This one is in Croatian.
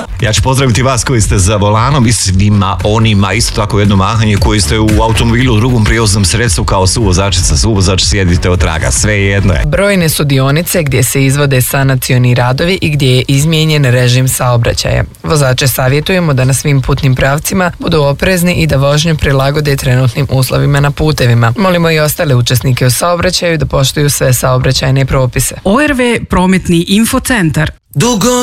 Ja ću pozdraviti vas koji ste za volanom i svima onima isto tako jedno mahanje koji ste u automobilu u drugom prijevoznom sredstvu kao suvozačica, suvozač, sjedite od traga, sve jedno je. Brojne su dionice gdje se izvode sanacioni radovi i gdje je izmijenjen režim saobraćaja. Vozače savjetujemo da na svim putnim pravcima budu oprezni i da vožnju prilagode trenutnim uslovima na putevima. Molimo i ostale učesnike u saobraćaju da poštuju sve saobraćajne propise. ORV Prometni infocentar.